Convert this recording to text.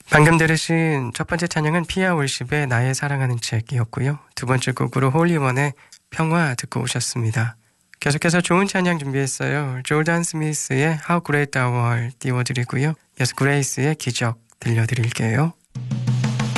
방금 들으신 첫 번째 찬양은 피아 월십의 나의 사랑하는 책이었고요. 두 번째 곡으로 홀리원의 평화 듣고 오셨습니다. 계속해서 좋은 찬양 준비했어요. 조던 스미스의 How Great Thou Art 띄워드리고요. 이어서 그레이스의 기적 들려드릴게요.